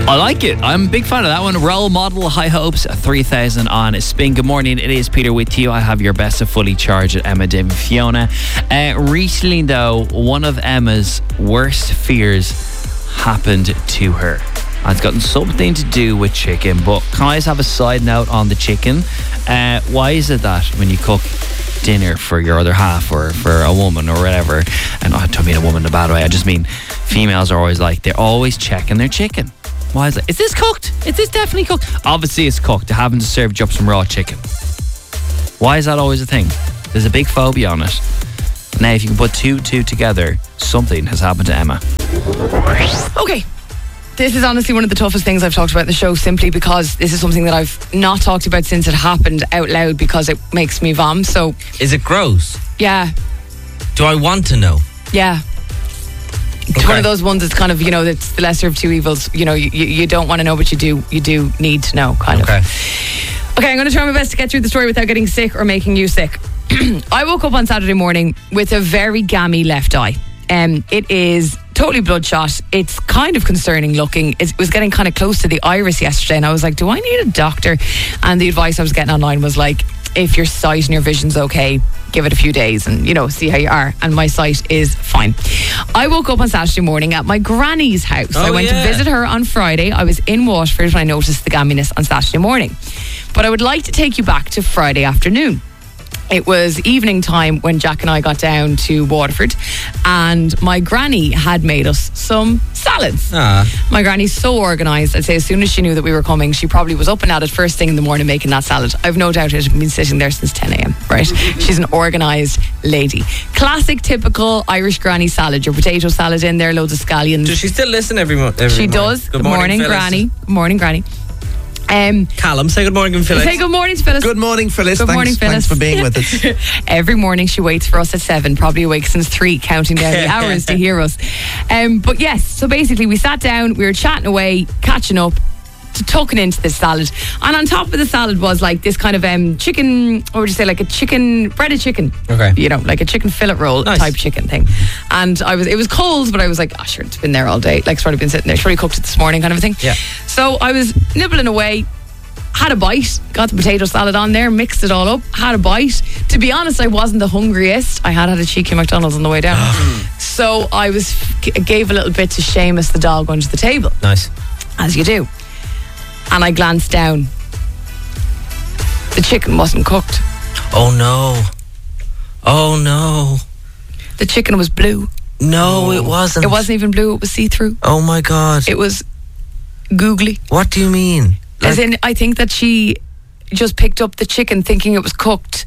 I like it. I'm a big fan of that one. Role Model, High Hopes, 3000 on Spin. Good morning. It is Peter with you. I have your best of Fully Charged at Emma, Dave and Fiona. Recently, though, one of Emma's worst fears happened to her. And it's got something to do with chicken. But can I just have a side note on the chicken? Why is it that when you cook dinner for your other half or for a woman or whatever, and I don't mean a woman in a bad way, I just mean females are always like, they're always checking their chicken. Why is it? Is this cooked? Is this definitely cooked? Obviously it's cooked. They haven't served you up some raw chicken. Why is that always a thing? There's a big phobia on it. Now, if you can put two together, something has happened to Emma. Okay. This is honestly one of the toughest things I've talked about in the show, simply because this is something that I've not talked about since it happened out loud because it makes me vom. So, is it gross? Yeah. Do I want to know? Yeah. It's one of those ones that's kind of, it's the lesser of two evils. You don't want to know, but you do need to know, kind of. Okay, I'm going to try my best to get through the story without getting sick or making you sick. I woke up on Saturday morning with a very gammy left eye. It is totally bloodshot. It's kind of concerning looking. It was getting kind of close to the iris yesterday, and I was like, do I need a doctor? And the advice I was getting online was like, if your sight and your vision's okay, give it a few days and, see how you are. And my sight is fine. I woke up on Saturday morning at my granny's house. I went to visit her on Friday. I was in Waterford when I noticed the gamminess on Saturday morning. But I would like to take you back to Friday afternoon. It was evening time when Jack and I got down to Waterford, and my granny had made us some salads. My granny's so organised. I'd say as soon as she knew that we were coming, she probably was up and at it first thing in the morning making that salad. I've no doubt it had been sitting there since 10 a.m, right? She's an organised lady. Classic, typical Irish granny salad. Your potato salad in there, loads of scallions. Does she still listen every morning? She does. Good morning, Granny. Good morning, Granny. Callum, say good morning, Phyllis. Say good morning to Phyllis. Good morning, Phyllis. Good morning, Phyllis. Thanks for being with us. Every morning she waits for us at 7, probably awake since 3, counting down the hours to hear us. But yes, so basically we sat down, we were chatting away, catching up, tucking into this salad, and on top of the salad was like this kind of chicken, what would you say, like a chicken, breaded chicken, like a chicken fillet roll type chicken thing. And it was cold, but I was like, oh sure, it's been there all day, like sort of been sitting there, sure, cooked it this morning kind of a thing. So I was nibbling away, had a bite, got the potato salad on there, mixed it all up, had a bite. To be honest, I wasn't the hungriest. I had a cheeky McDonald's on the way down. So I gave a little bit to Seamus the dog under the table. Nice. As you do. And I glanced down. The chicken wasn't cooked. Oh no. Oh no. The chicken was blue. No, it wasn't. It wasn't even blue, it was see-through. Oh my God. It was googly. What do you mean? As in, I think that she just picked up the chicken thinking it was cooked,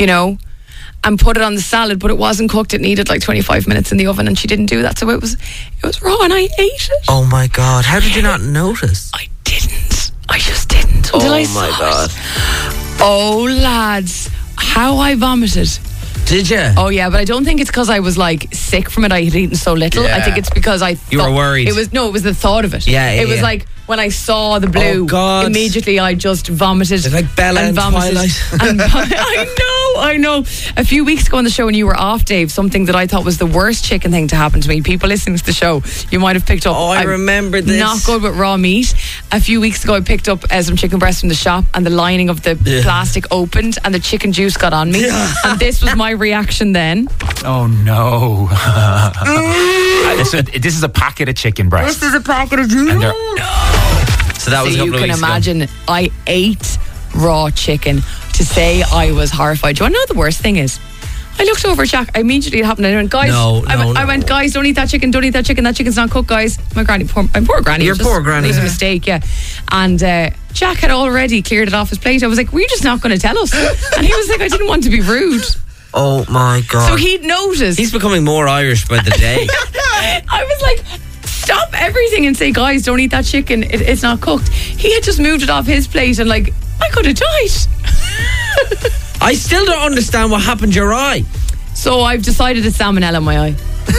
and put it on the salad, but it wasn't cooked. It needed like 25 minutes in the oven, and she didn't do that, so it was raw, and I ate it. Oh my God. How did you not notice? I didn't. I just didn't until I saw God. Oh, lads, how I vomited. Did you? Oh yeah, but I don't think it's because I was like sick from it. I had eaten so little. I think it's because you were worried. It was the thought of it. It was like when I saw the blue. Oh God. Immediately I just vomited. It's like Bella and Twilight. I know. A few weeks ago on the show when you were off, Dave, something that I thought was the worst chicken thing to happen to me. People listening to the show, you might have picked up. Oh, I remember this. Not good with raw meat. A few weeks ago I picked up some chicken breast from the shop, and the lining of the plastic opened and the chicken juice got on me. And this was my reaction then. Oh no. This is a packet of chicken breast. This is a packet of juice. So that was a couple of weeks ago. You can imagine, I ate raw chicken. To say I was horrified. Do you want to know what the worst thing is? I looked over at Jack. Immediately it happened. I went, guys. I went, guys, don't eat that chicken. Don't eat that chicken. That chicken's not cooked, guys. My granny, poor granny. Your poor granny. It was a mistake, yeah. And Jack had already cleared it off his plate. I was like, were you just not going to tell us? And he was like, I didn't want to be rude. Oh my God. So he'd noticed. He's becoming more Irish by the day. I was like, stop everything and say, guys, don't eat that chicken. It's not cooked. He had just moved it off his plate, and like, I could have died. I still don't understand what happened to your eye. So I've decided it's salmonella in my eye.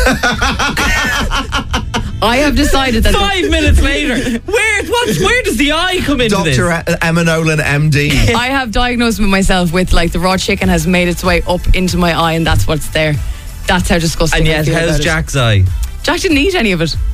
I have decided that 5 minutes later, where does the eye come into this? Dr. Emma Nolan, MD. I have diagnosed myself with like the raw chicken has made its way up into my eye, and that's what's there. That's how disgusting. And yet, how's Jack's eye? Jack didn't eat any of it.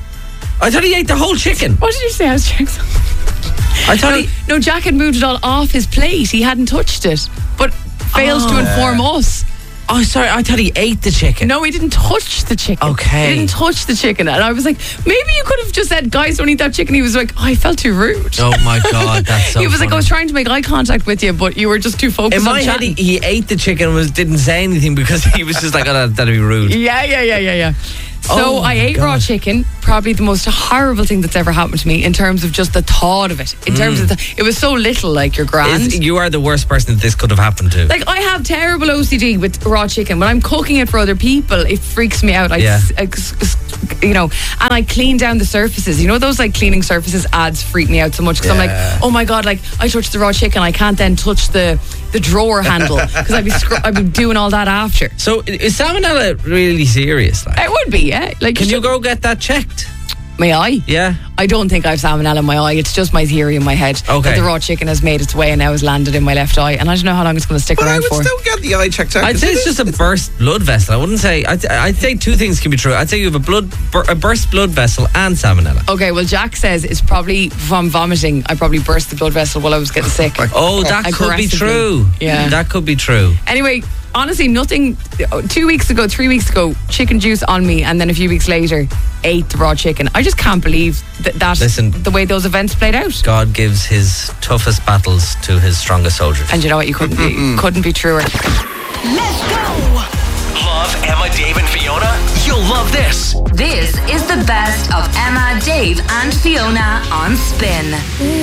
I thought he ate the whole chicken. What did you say? I was checking. I thought No, Jack had moved it all off his plate. He hadn't touched it, but fails to inform us. Oh, sorry. I thought he ate the chicken. No, he didn't touch the chicken. Okay. He didn't touch the chicken. And I was like, maybe you could have just said, guys, don't eat that chicken. He was like, I felt too rude. Oh my God, that's so He was like, I funny. was trying to make eye contact with you, but you were just too focused In on my head, chatting. he ate the chicken and didn't say anything because he was just like, oh, that'd be rude. Yeah. So Oh, I ate raw chicken, probably the most horrible thing that's ever happened to me in terms of just the thought of it. In terms of it was so little, like you're grand. You are the worst person that this could have happened to. Like I have terrible OCD with raw chicken. When I'm cooking it for other people, it freaks me out. And I clean down the surfaces. You know those like cleaning surfaces ads freak me out so much because I'm like, oh my God, like I touched the raw chicken, I can't then touch the drawer handle because I'd be doing all that after. So is salmonella really serious? Like? It would be, yeah. Like, Can you go get that checked? my eye? Yeah. I don't think I have salmonella in my eye. It's just my theory in my head Okay. that the raw chicken has made its way and now has landed in my left eye, and I don't know how long it's going to stick But I around would for. still get the eye checked out. I'd say it's just a burst blood vessel. I wouldn't say. I'd say two things can be true. I'd say you have a burst blood vessel and salmonella. Okay, well, Jack says it's probably from vomiting. I probably burst the blood vessel while I was getting sick. Oh, that could be Aggressively. true. Yeah. That could be true. Anyway, honestly, nothing. 3 weeks ago, chicken juice on me, and then a few weeks later, ate the raw chicken. I just can't believe that Listen. the way those events played out. God gives his toughest battles to his strongest soldiers. And you know what? You couldn't be truer. Let's go! Love Emma, Dave, and Fiona? You'll love this. This is the best of Emma, Dave, and Fiona on Spin.